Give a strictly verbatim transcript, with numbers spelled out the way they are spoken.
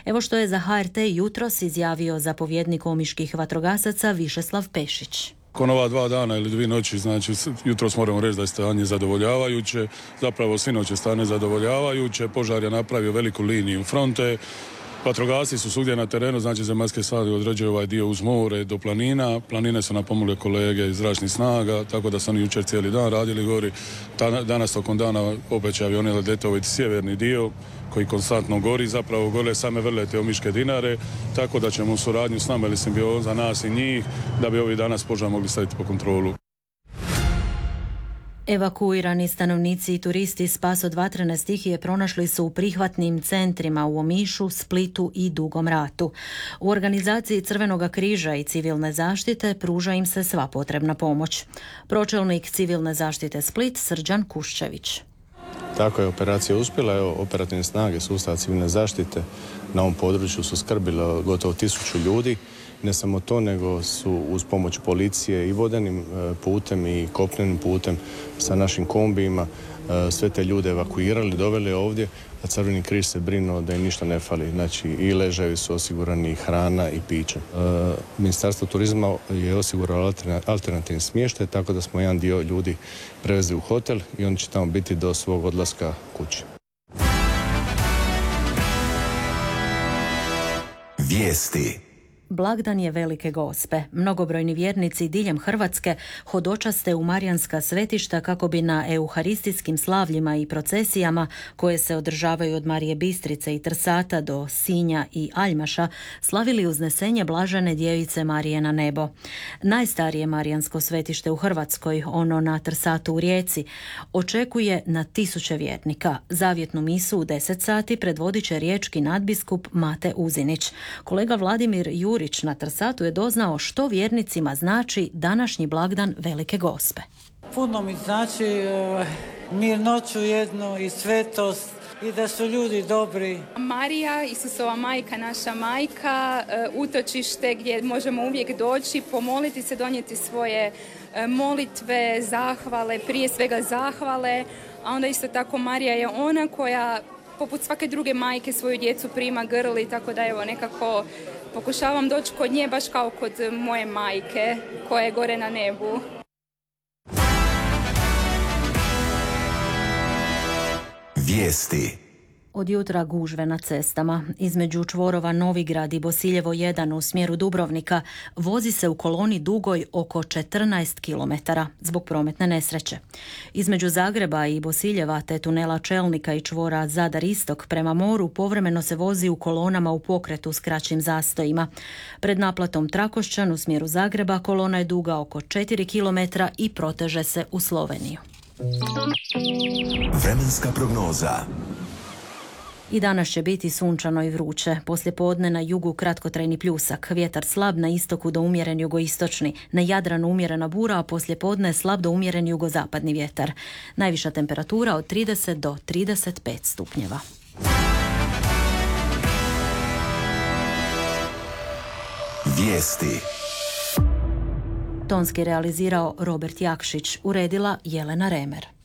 Evo što je za H R T jutros izjavio zapovjednik omiških vatrogasaca Višeslav Pešić. Nakon ova dva dana ili dvije noći, znači jutros moramo reći da je stanje zadovoljavajuće, zapravo sinoć je stanje zadovoljavajuće, požar je napravio veliku liniju fronte, vatrogasci su svugdje na terenu, znači zemaljske snage određuju ovaj dio uz more do planina, planine su napomogle kolege iz zračnih snaga, tako da su oni jučer cijeli dan radili gori, danas tokom dana opet će avioni letoviti sjeverni dio koji konstantno gori, zapravo gole same vrlete omiške Dinare, tako da ćemo u suradnju s nama ili simbioza nas i njih, da bi ovih danas požar mogli staviti po kontrolu. Evakuirani stanovnici i turisti spas od vatrene stihije pronašli su u prihvatnim centrima u Omišu, Splitu i Dugom Ratu. U organizaciji Crvenoga križa i civilne zaštite pruža im se sva potrebna pomoć. Pročelnik civilne zaštite Split Srđan Kuščević. Tako je operacija uspjela, evo, operativne snage sustava civilne zaštite na ovom području su skrbile gotovo tisuću ljudi. Ne samo to, nego su uz pomoć policije i vodenim putem i kopnenim putem sa našim kombijima sve te ljude evakuirali, doveli ovdje, a Crveni križ se brinuo da im ništa ne fali. Znači i ležajevi su osigurani, hrana i piće. Ministarstvo turizma je osiguralo alternativni smještaj, tako da smo jedan dio ljudi prevezli u hotel i oni će tamo biti do svog odlaska kući. Vijesti. Blagdan je Velike Gospe. Mnogobrojni vjernici diljem Hrvatske hodočaste u marijanska svetišta kako bi na euharistijskim slavljima i procesijama koje se održavaju od Marije Bistrice i Trsata do Sinja i Aljmaša slavili uznesenje blažene djevice Marije na nebo. Najstarije marijansko svetište u Hrvatskoj, ono na Trsatu u Rijeci, očekuje na tisuće vjernika. Zavjetnu misu u deset sati predvodit će riječki nadbiskup Mate Uzinić. Kolega Vladimir Jurić na Trsatu je doznao što vjernicima znači današnji blagdan Velike Gospe. Puno mi znači uh, mirnoću jednu i svetost i da su ljudi dobri. Marija, Isusova majka, naša majka, uh, utočište gdje možemo uvijek doći, pomoliti se, donijeti svoje uh, molitve, zahvale, prije svega zahvale, a onda isto tako Marija je ona koja poput svake druge majke svoju djecu prima, grli, tako da evo nekako pokušavam doći kod nje baš kao kod moje majke koja je gore na nebu. Vijesti. Od jutra gužve na cestama. Između čvorova Novigrad i Bosiljevo jedan u smjeru Dubrovnika vozi se u koloni dugoj oko četrnaest kilometara zbog prometne nesreće. Između Zagreba i Bosiljeva te tunela Čelnika i čvora Zadar Istok prema moru povremeno se vozi u kolonama u pokretu s kraćim zastojima. Pred naplatom Trakošćan u smjeru Zagreba kolona je duga oko četiri kilometra i proteže se u Sloveniju. Vremenska prognoza. I danas će biti sunčano i vruće. Poslijepodne na jugu kratkotrajni pljusak, vjetar slab na istoku do umjeren jugoistočni, na Jadranu umjerena bura, a poslijepodne slab do umjeren jugozapadni vjetar. Najviša temperatura od trideset do trideset pet stupnjeva. Vijesti. Tonski realizirao Robert Jakšić, uredila Jelena Remer.